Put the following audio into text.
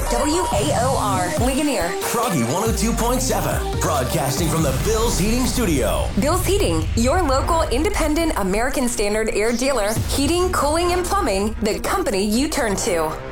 WAOR, Ligonier. Froggy 102.7, broadcasting from the Bill's Heating Studio. Bill's Heating, your local independent American Standard air dealer. Heating, cooling, and plumbing, the company you turn to.